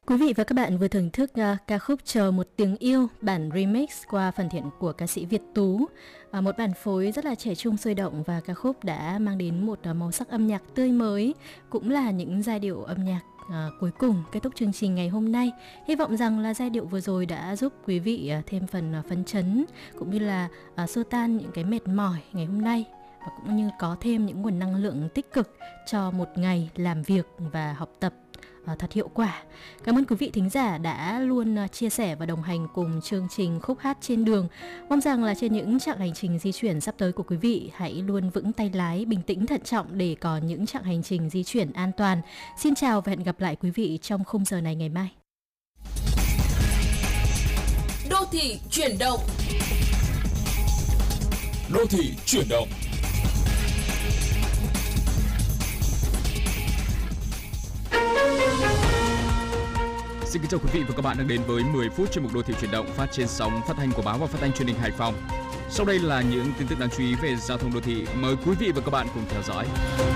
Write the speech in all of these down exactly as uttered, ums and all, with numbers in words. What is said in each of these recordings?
Quý vị và các bạn vừa thưởng thức uh, ca khúc Chờ Một Tiếng Yêu, bản remix qua phần thiện của ca sĩ Việt Tú. Uh, một bản phối rất là trẻ trung sôi động, và ca khúc đã mang đến một uh, màu sắc âm nhạc tươi mới, cũng là những giai điệu âm nhạc uh, cuối cùng kết thúc chương trình ngày hôm nay. Hy vọng rằng là giai điệu vừa rồi đã giúp quý vị uh, thêm phần uh, phấn chấn, cũng như là uh, xua tan những cái mệt mỏi ngày hôm nay, và cũng như có thêm những nguồn năng lượng tích cực cho một ngày làm việc và học tập thật hiệu quả. Cảm ơn quý vị thính giả đã luôn chia sẻ và đồng hành cùng chương trình Khúc Hát Trên Đường. Mong rằng là trên những chặng hành trình di chuyển sắp tới của quý vị, hãy luôn vững tay lái, bình tĩnh thận trọng để có những chặng hành trình di chuyển an toàn. Xin chào và hẹn gặp lại quý vị trong khung giờ này ngày mai. Đô thị chuyển động. Đô thị chuyển động. Xin kính chào quý vị và các bạn đang đến với mười phút chuyên mục Đô thị chuyển động phát trên sóng phát thanh của báo và phát thanh truyền hình Hải Phòng. Sau đây là những tin tức đáng chú ý về giao thông đô thị, mời quý vị và các bạn cùng theo dõi.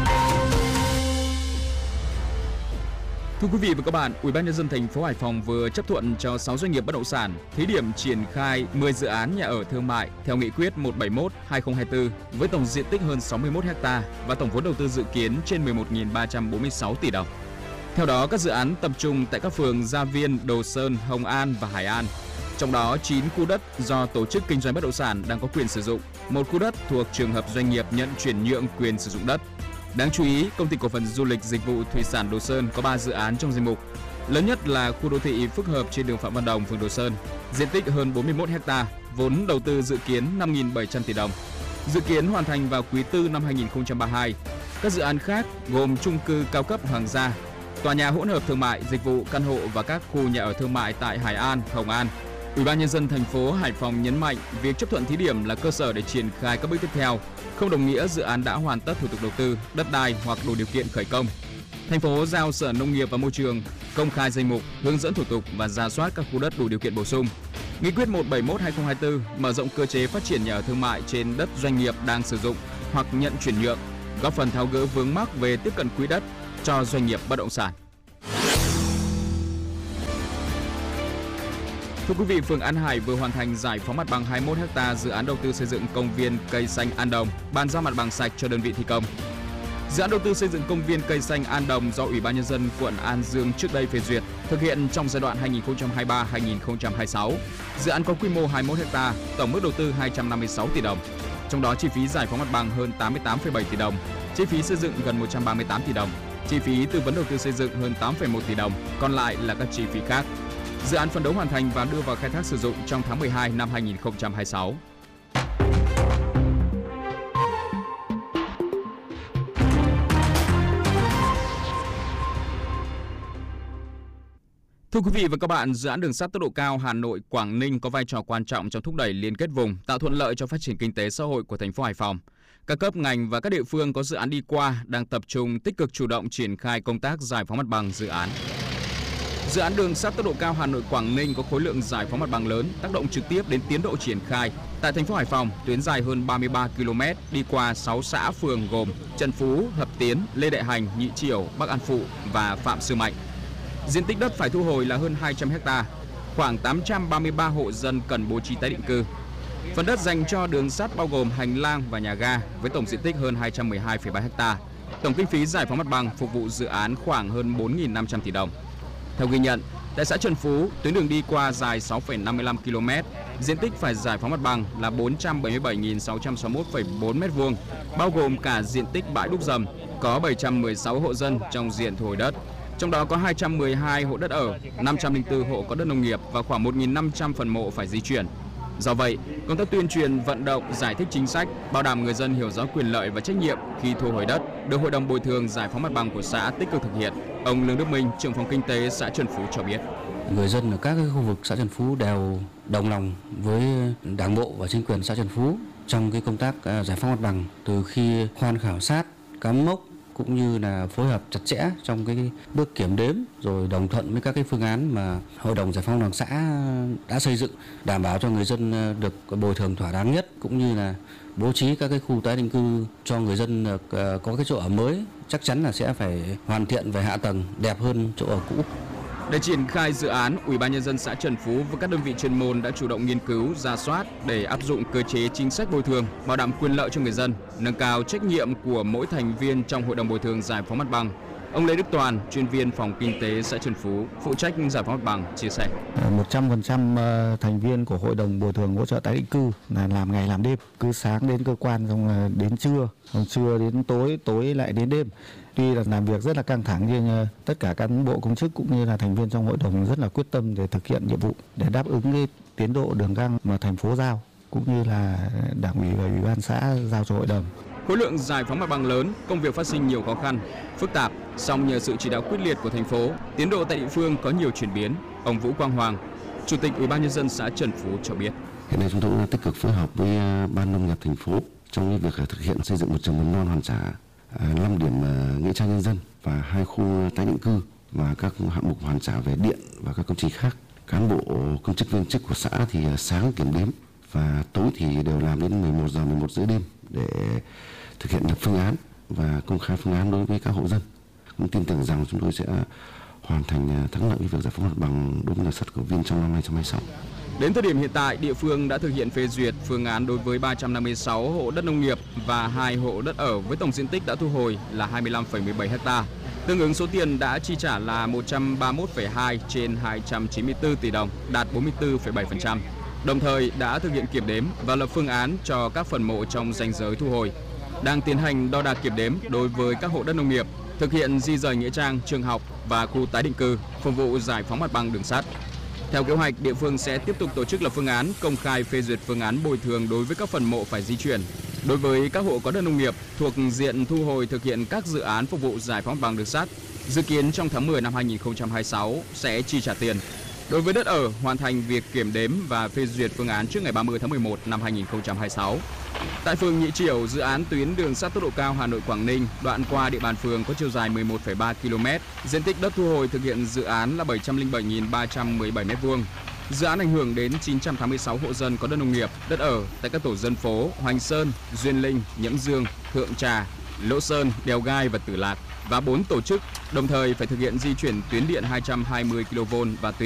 Thưa quý vị và các bạn, Ủy ban nhân dân thành phố Hải Phòng vừa chấp thuận cho sáu doanh nghiệp bất động sản thí điểm triển khai mười dự án nhà ở thương mại theo nghị quyết một trăm bảy mươi mốt trên hai nghìn không trăm hai mươi tư với tổng diện tích hơn sáu mươi mốt héc ta và tổng vốn đầu tư dự kiến trên mười một nghìn ba trăm bốn mươi sáu tỷ đồng. Theo đó, các dự án tập trung tại các phường Gia Viên, Đồ Sơn, Hồng An và Hải An. Trong đó, chín khu đất do tổ chức kinh doanh bất động sản đang có quyền sử dụng, một khu đất thuộc trường hợp doanh nghiệp nhận chuyển nhượng quyền sử dụng đất. Đáng chú ý, Công ty cổ phần du lịch dịch vụ thủy sản Đồ Sơn có ba dự án trong danh mục. Lớn nhất là khu đô thị phức hợp trên đường Phạm Văn Đồng, phường Đồ Sơn, diện tích hơn bốn mươi mốt héc ta, vốn đầu tư dự kiến năm nghìn bảy trăm tỷ đồng. Dự kiến hoàn thành vào quý tư năm hai nghìn không trăm ba mươi hai. Các dự án khác gồm chung cư cao cấp Hoàng Gia, tòa nhà hỗn hợp thương mại, dịch vụ, căn hộ và các khu nhà ở thương mại tại Hải An, Hồng An. Ủy ban nhân dân thành phố Hải Phòng nhấn mạnh việc chấp thuận thí điểm là cơ sở để triển khai các bước tiếp theo, không đồng nghĩa dự án đã hoàn tất thủ tục đầu tư, đất đai hoặc đủ điều kiện khởi công. Thành phố giao Sở Nông nghiệp và Môi trường công khai danh mục, hướng dẫn thủ tục và rà soát các khu đất đủ điều kiện bổ sung. Nghị quyết một trăm bảy mươi mốt trên hai nghìn không trăm hai mươi tư mở rộng cơ chế phát triển nhà ở thương mại trên đất doanh nghiệp đang sử dụng hoặc nhận chuyển nhượng, góp phần tháo gỡ vướng mắc về tiếp cận quỹ đất cho doanh nghiệp bất động sản. Thưa quý vị, phường An Hải vừa hoàn thành giải phóng mặt bằng hai mươi mốt héc ta dự án đầu tư xây dựng công viên cây xanh An Đồng, bàn giao mặt bằng sạch cho đơn vị thi công. Dự án đầu tư xây dựng công viên cây xanh An Đồng do Ủy ban nhân dân quận An Dương trước đây phê duyệt, thực hiện trong giai đoạn hai nghìn không trăm hai mươi ba đến hai nghìn không trăm hai mươi sáu. Dự án có quy mô hai mươi mốt héc ta, tổng mức đầu tư hai trăm năm mươi sáu tỷ đồng. Trong đó chi phí giải phóng mặt bằng hơn tám mươi tám phẩy bảy tỷ đồng, chi phí xây dựng gần một trăm ba mươi tám tỷ đồng, chi phí tư vấn đầu tư xây dựng hơn tám phẩy một tỷ đồng, còn lại là các chi phí khác. Dự án phấn đấu hoàn thành và đưa vào khai thác sử dụng trong tháng mười hai năm hai nghìn không trăm hai mươi sáu. Thưa quý vị và các bạn, dự án đường sắt tốc độ cao Hà Nội - Quảng Ninh có vai trò quan trọng trong thúc đẩy liên kết vùng, tạo thuận lợi cho phát triển kinh tế xã hội của thành phố Hải Phòng. Các cấp ngành và các địa phương có dự án đi qua đang tập trung tích cực chủ động triển khai công tác giải phóng mặt bằng dự án. Dự án đường sắt tốc độ cao Hà Nội - Quảng Ninh có khối lượng giải phóng mặt bằng lớn, tác động trực tiếp đến tiến độ triển khai. Tại thành phố Hải Phòng, tuyến dài hơn ba mươi ba ki lô mét đi qua sáu xã phường gồm Trần Phú, Hợp Tiến, Lê Đại Hành, Nhị Chiểu, Bắc An Phụ và Phạm Sư Mạnh. Diện tích đất phải thu hồi là hơn hai trăm héc ta, khoảng tám trăm ba mươi ba hộ dân cần bố trí tái định cư. Phần đất dành cho đường sắt bao gồm hành lang và nhà ga với tổng diện tích hơn hai trăm mười hai phẩy ba héc ta. Tổng kinh phí giải phóng mặt bằng phục vụ dự án khoảng hơn bốn nghìn năm trăm tỷ đồng. Theo ghi nhận, tại xã Trần Phú, tuyến đường đi qua dài sáu phẩy năm mươi lăm ki lô mét, diện tích phải giải phóng mặt bằng là bốn trăm bảy mươi bảy nghìn sáu trăm sáu mươi mốt phẩy bốn mét vuông, bao gồm cả diện tích bãi đúc dầm, có bảy trăm mười sáu hộ dân trong diện thu hồi đất. Trong đó có hai trăm mười hai hộ đất ở, năm trăm lẻ bốn hộ có đất nông nghiệp và khoảng một nghìn năm trăm phần mộ phải di chuyển. Do vậy, công tác tuyên truyền, vận động, giải thích chính sách, bảo đảm người dân hiểu rõ quyền lợi và trách nhiệm khi thu hồi đất, được Hội đồng bồi thường giải phóng mặt bằng của xã tích cực thực hiện. Ông Lương Đức Minh, trưởng phòng kinh tế xã Trần Phú cho biết. Người dân ở các khu vực xã Trần Phú đều đồng lòng với Đảng bộ và chính quyền xã Trần Phú trong cái công tác giải phóng mặt bằng, từ khi khoan khảo sát, cắm mốc cũng như là phối hợp chặt chẽ trong cái bước kiểm đếm, rồi đồng thuận với các cái phương án mà Hội đồng giải phóng mặt bằng xã đã xây dựng, đảm bảo cho người dân được bồi thường thỏa đáng nhất, cũng như là bố trí các cái khu tái định cư cho người dân có cái chỗ ở mới, chắc chắn là sẽ phải hoàn thiện về hạ tầng đẹp hơn chỗ ở cũ. Để triển khai dự án, Ủy ban nhân dân xã Trần Phú và các đơn vị chuyên môn đã chủ động nghiên cứu, rà soát để áp dụng cơ chế chính sách bồi thường, bảo đảm quyền lợi cho người dân, nâng cao trách nhiệm của mỗi thành viên trong hội đồng bồi thường giải phóng mặt bằng. Ông Lê Đức Toàn, chuyên viên phòng kinh tế xã Trần Phú, phụ trách giải phóng mặt bằng, chia sẻ. một trăm phần trăm thành viên của hội đồng bồi thường hỗ trợ tái định cư là làm ngày làm đêm, cứ sáng đến cơ quan xong đến trưa, xong trưa đến tối, tối lại đến đêm. Tuy là làm việc rất là căng thẳng nhưng tất cả cán bộ công chức cũng như là thành viên trong hội đồng rất là quyết tâm để thực hiện nhiệm vụ để đáp ứng cái tiến độ đường găng mà thành phố giao cũng như là Đảng ủy và Ủy ban xã giao cho hội đồng. Khối lượng giải phóng mặt bằng lớn, công việc phát sinh nhiều khó khăn, phức tạp, song nhờ sự chỉ đạo quyết liệt của thành phố, tiến độ tại địa phương có nhiều chuyển biến. Ông Vũ Quang Hoàng, Chủ tịch Ủy ban nhân dân xã Trần Phú cho biết. Hiện nay chúng tôi đang tích cực phối hợp với Ban Nông nghiệp thành phố trong việc thực hiện xây dựng một trường mầm non hoàn trả, năm điểm nghĩa trang nhân dân và hai khu tái định cư và các hạng mục hoàn trả về điện và các công trình khác. Cán bộ công chức viên chức của xã thì sáng kiểm đếm và tối thì đều làm đến mười một giờ mười một rưỡi đêm để thực hiện lập phương án và công khai phương án đối với các hộ dân. Cũng tin tưởng rằng chúng tôi sẽ hoàn thành thắng lợi việc giải phóng mặt bằng đối với nhà sắt Cầu Viên trong năm hai không hai sáu. Đến thời điểm hiện tại, địa phương đã thực hiện phê duyệt phương án đối với ba trăm năm mươi sáu hộ đất nông nghiệp và hai hộ đất ở với tổng diện tích đã thu hồi là hai mươi lăm phẩy mười bảy ha. Tương ứng số tiền đã chi trả là một trăm ba mươi mốt phẩy hai trên hai trăm chín mươi tư tỷ đồng, đạt bốn mươi tư phẩy bảy phần trăm. Đồng thời đã thực hiện kiểm đếm và lập phương án cho các phần mộ trong ranh giới thu hồi. Đang tiến hành đo đạc kiểm đếm đối với các hộ đất nông nghiệp, thực hiện di rời nghĩa trang, trường học và khu tái định cư, phục vụ giải phóng mặt bằng đường sắt. Theo kế hoạch, địa phương sẽ tiếp tục tổ chức lập phương án, công khai phê duyệt phương án bồi thường đối với các phần mộ phải di chuyển. Đối với các hộ có đất nông nghiệp thuộc diện thu hồi thực hiện các dự án phục vụ giải phóng mặt bằng đường sắt, dự kiến trong tháng mười năm hai nghìn không trăm hai mươi sáu sẽ chi trả tiền. Đối với đất ở, hoàn thành việc kiểm đếm và phê duyệt phương án trước ngày ba mươi tháng mười một năm hai nghìn không trăm hai mươi sáu. Tại phường Nhị Chiểu, dự án tuyến đường sắt tốc độ cao Hà Nội - Quảng Ninh đoạn qua địa bàn phường có chiều dài mười một phẩy ba ki lô mét. Diện tích đất thu hồi thực hiện dự án là bảy trăm lẻ bảy nghìn ba trăm mười bảy mét vuông. Dự án ảnh hưởng đến chín trăm tám mươi sáu hộ dân có đất nông nghiệp, đất ở tại các tổ dân phố Hoành Sơn, Duyên Linh, Nhẫm Dương, Thượng Trà, Lỗ Sơn, Đèo Gai và Tử Lạc và bốn tổ chức, đồng thời phải thực hiện di chuyển tuyến điện hai trăm hai mươi ki lô vôn và tuyến